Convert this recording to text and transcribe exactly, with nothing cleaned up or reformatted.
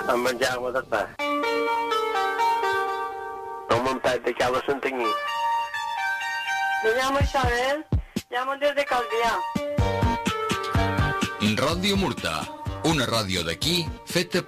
Amb en Jaume d'Arpà. El muntat de Cala Santanyí. Me llamo Isabel, llamo desde Calvià. Ràdio Murta, una ràdio d'aquí feta